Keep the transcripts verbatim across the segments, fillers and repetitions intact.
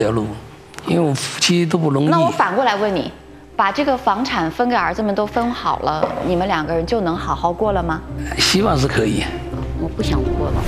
条路，因为我夫妻都不容易。 那我反过来问你，把这个房产分给儿子们都分好了，你们两个人就能好好过了吗？ 希望是可以。 我不想过了。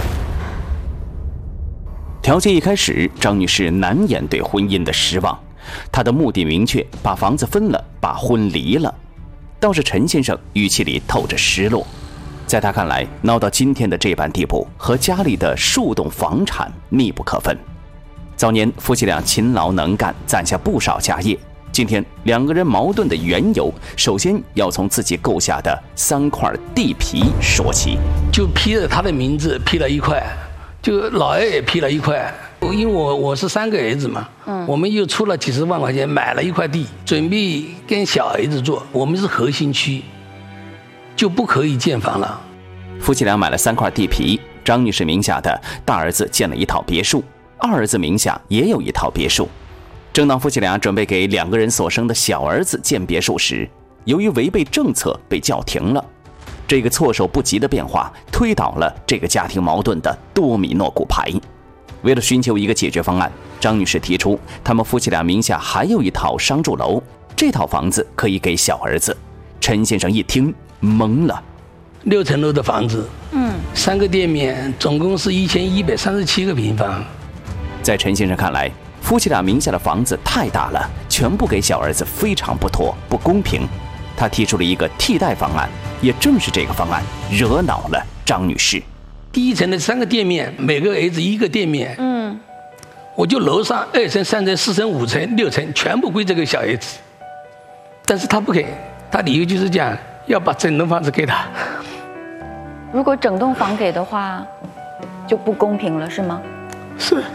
调解一开始，张女士难掩对婚姻的失望，她的目的明确，把房子分了，把婚离了。倒是陈先生语气里透着失落，在他看来，闹到今天的这般地步，和家里的数栋房产密不可分。早年夫妻俩勤劳能干，攒下不少家业。今天两个人矛盾的缘由，首先要从自己购下的三块地皮说起。 就批了他的名字，批了一块，就老二也批了一块。因为我我是三个儿子嘛，嗯，我们又出了几十万块钱买了一块地，准备跟小儿子做。我们是核心区，就不可以建房了。 夫妻俩买了三块地皮，张女士名下的大儿子建了一套别墅，二儿子名下也有一套别墅。正当夫妻俩准备给两个人所生的小儿子建别墅时，由于违背政策被叫停了。这个措手不及的变化推倒了这个家庭矛盾的多米诺骨牌。为了寻求一个解决方案，张女士提出他们夫妻俩名下还有一套商住楼，这套房子可以给小儿子。陈先生一听懵了， 六层楼的房子，嗯，三个店面，总共是一千一百三十七个平方。 在陈先生看来，夫妻俩名下的房子太大了，全部给小儿子非常不妥，不公平。他提出了一个替代方案，也正是这个方案惹恼了张女士。 第一层的三个店面，每个儿子一个店面，嗯，我就楼上二层、三层、四层、五层、六层全部归这个小儿子，但是他不给，他理由就是讲要把整栋房子给他。 如果整栋房给的话，就不公平了，是吗？ 是。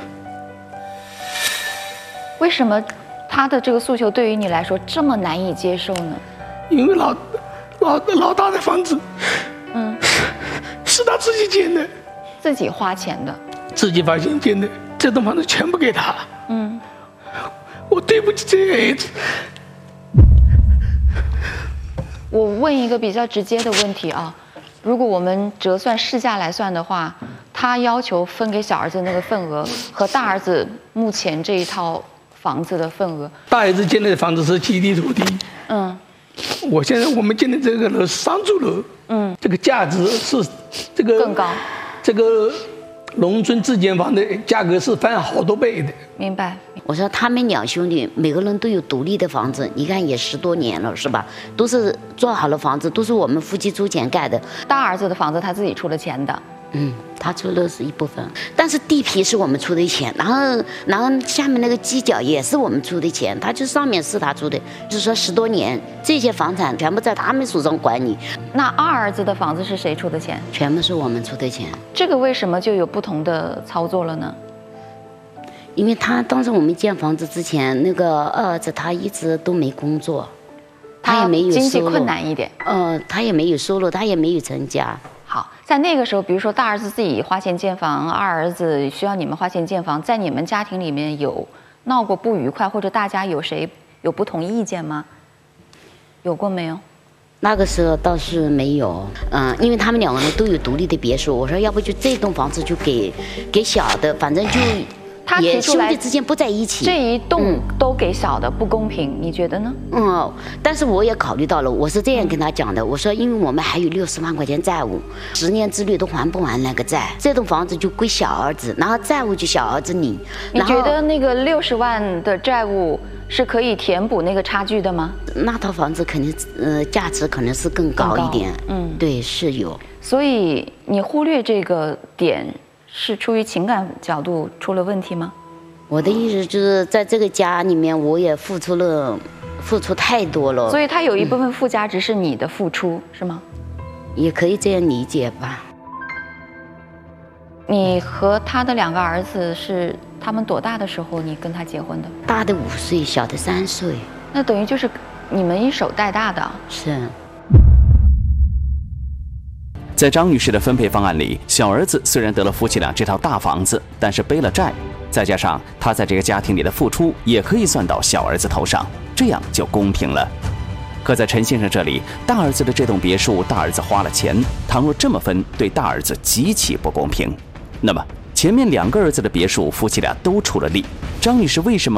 为什么他的这个诉求对于你来说这么难以接受呢？ 因为老老老大的房子，嗯，是他自己建的， 自己花钱的， 自己花钱建的，这栋房子全部给他。嗯，我对不起这个儿子。 我问一个比较直接的问题啊，如果我们折算市价来算的话，他要求分给小儿子那个份额和大儿子目前这一套房子的份额， 大儿子建的房子是基地土地，嗯。我现在我们建的这个楼是商住楼，嗯，这个价值是这个更高， 这个农村自建房的价格是翻好多倍的。 明白。 我说他们两兄弟每个人都有独立的房子，你看也十多年了，是吧？都是做好了房子，都是我们夫妻出钱盖的。 大儿子的房子他自己出了钱的。 嗯，他出的是一部分，但是地皮是我们出的钱，然后然后下面那个犄角也是我们出的钱，他就上面是他出的，就是说十多年这些房产全部在他们手上管理。 那二儿子的房子是谁出的钱？ 全部是我们出的钱。 这个为什么就有不同的操作了呢？ 因为他当时我们建房子之前，那个二儿子他一直都没工作，他也没有收入， 经济困难一点。 呃，他也没有收入，他也没有成家。 好，在那个时候，比如说大儿子自己花钱建房，二儿子需要你们花钱建房，在你们家庭里面有闹过不愉快，或者大家有谁有不同意见吗？有过没有？ 那个时候倒是没有，嗯，因为他们两个人都有独立的别墅，我说要不就这栋房子就给给小的，反正就他提出来兄弟之间不在一起， 这一栋都给小的不公平，你觉得呢？ 嗯，但是我也考虑到了，我是这样跟他讲的，我说因为我们还有六十万块钱债务，十年之内都还不完那个债，这栋房子就归小儿子，然后债务就小儿子领。 你觉得那个六十万的债务是可以填补那个差距的吗？ 那套房子肯定呃价值可能是更高一点，嗯，对，是有。 所以你忽略这个点，是出于情感角度出了问题吗？ 我的意思就是在这个家里面，我也付出了，付出太多了。 所以它有一部分附加值是你的付出，嗯、是吗？ 也可以这样理解吧。 你和他的两个儿子是他们多大的时候你跟他结婚的？ 大的五岁，小的三岁。 那等于就是你们一手带大的。 是。 在张女士的分配方案里，小儿子虽然得了夫妻俩这套大房子，但是背了债，再加上他在这个家庭里的付出也可以算到小儿子头上，这样就公平了。可在陈先生这里，大儿子的这栋别墅大儿子花了钱，倘若这么分，对大儿子极其不公平。那么前面两个儿子的别墅，夫妻俩都出了力。张女士为什么